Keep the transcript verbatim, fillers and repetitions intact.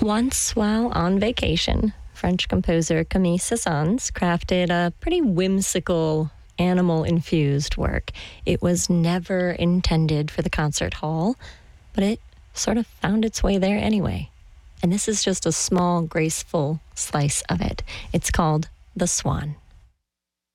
Once, while on vacation, French composer Camille Saint-Saëns crafted a pretty whimsical animal-infused work. It was never intended for the concert hall, but it sort of found its way there anyway. And this is just a small, graceful slice of it. It's called The Swan.